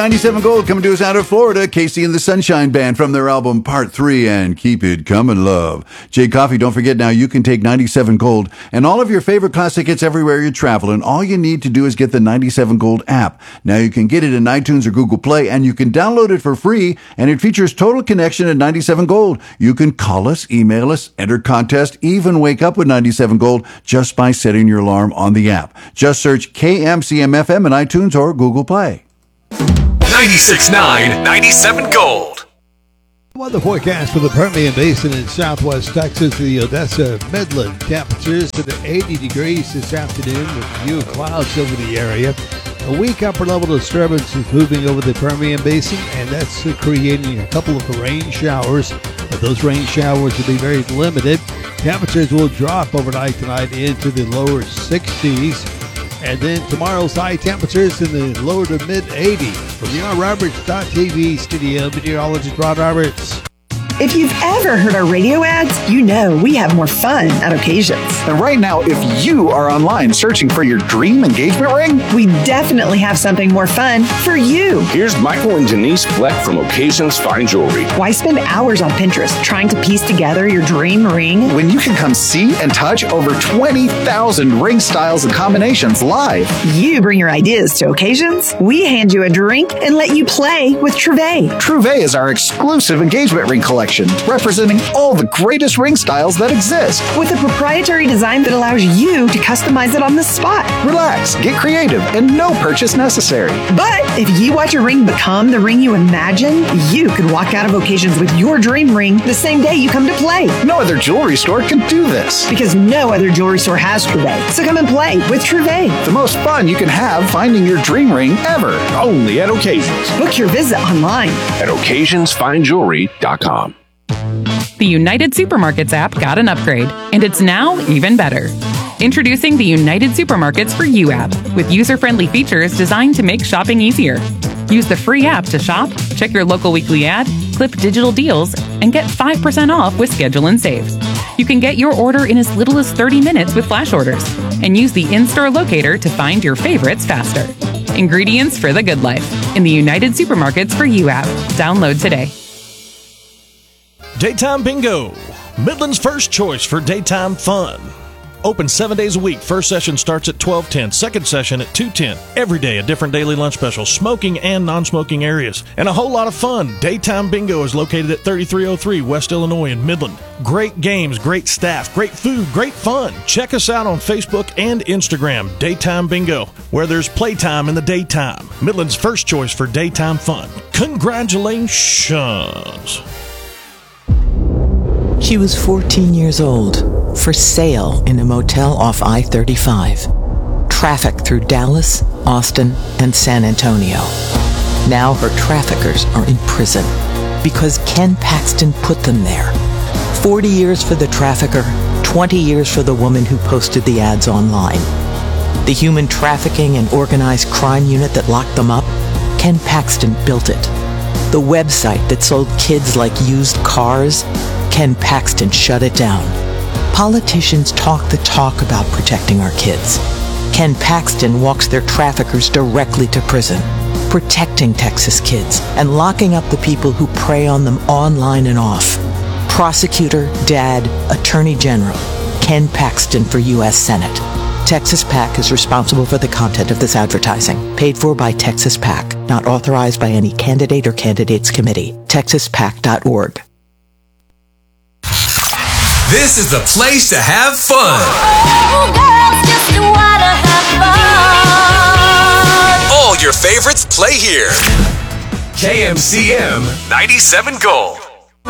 97 Gold coming to us out of Florida. Casey and the Sunshine Band from their album Part 3 and Keep It Comin' Love. Jay Coffee, don't forget now you can take 97 Gold and all of your favorite classic hits everywhere you travel, and all you need to do is get the 97 Gold app. Now you can get it in iTunes or Google Play, and you can download it for free, and it features total connection at 97 Gold. You can call us, email us, enter contest, even wake up with 97 Gold just by setting your alarm on the app. Just search KMCM-FM in iTunes or Google Play. 96.9, 97 Gold. Weather forecast for the Permian Basin in southwest Texas, the Odessa Midland. Temperatures at 80 degrees this afternoon with few clouds over the area. A weak upper level disturbance is moving over the Permian Basin, and that's creating a couple of rain showers. But those rain showers will be very limited. Temperatures will drop overnight tonight into the lower 60s. And then tomorrow's high temperatures in the lower to mid-80s. From the RRoberts.tv studio, meteorologist Rod Roberts. If you've ever heard our radio ads, you know we have more fun at occasions. And right now, if you are online searching for your dream engagement ring, we definitely have something more fun for you. Here's Michael and Denise Fleck from Occasions Fine Jewelry. Why spend hours on Pinterest trying to piece together your dream ring when you can come see and touch over 20,000 ring styles and combinations live? You bring your ideas to Occasions, we hand you a drink and let you play with Trouvé. Trouvé is our exclusive engagement ring collection, representing all the greatest ring styles that exist. With a proprietary design that allows you to customize it on the spot. Relax, get creative, and no purchase necessary. But if you watch a ring become the ring you imagine, you could walk out of Occasions with your dream ring the same day you come to play. No other jewelry store can do this. Because no other jewelry store has Trouvé. So come and play with Trouvé. The most fun you can have finding your dream ring ever. Only at Occasions. Book your visit online at occasionsfinejewelry.com. The United Supermarkets app got an upgrade, and it's now even better. Introducing the United Supermarkets for You app, with user-friendly features designed to make shopping easier. Use the free app to shop, check your local weekly ad, clip digital deals, and get 5% off with Schedule and Save. You can get your order in as little as 30 minutes with flash orders, and use the in-store locator to find your favorites faster. Ingredients for the good life in the United Supermarkets for You app. Download today. Daytime Bingo, Midland's first choice for daytime fun. Open 7 days a week. First session starts at 12:10, second session at 2:10. Every day a different daily lunch special, smoking and non-smoking areas, and a whole lot of fun. Daytime Bingo is located at 3303 West Illinois in Midland. Great games, great staff, great food, great fun. Check us out on Facebook and Instagram, Daytime Bingo, where there's playtime in the daytime. Midland's first choice for daytime fun. Congratulations. She was 14 years old, for sale in a motel off I-35. Trafficked through Dallas, Austin, and San Antonio. Now her traffickers are in prison because Ken Paxton put them there. 40 years for the trafficker, 20 years for the woman who posted the ads online. The human trafficking and organized crime unit that locked them up, Ken Paxton built it. The website that sold kids like used cars, Ken Paxton shut it down. Politicians talk the talk about protecting our kids. Ken Paxton walks their traffickers directly to prison, protecting Texas kids and locking up the people who prey on them online and off. Prosecutor, dad, attorney general, Ken Paxton for U.S. Senate. Texas PAC is responsible for the content of this advertising. Paid for by Texas PAC. Not authorized by any candidate or candidates committee. TexasPAC.org. This is the place to have fun. Oh, girls just wanna have fun. All your favorites play here. KMCM 97 Gold.